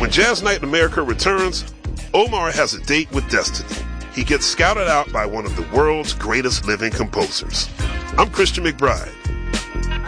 When Jazz Night in America returns, Omar has a date with destiny. He gets scouted out by one of the world's greatest living composers. I'm Christian McBride.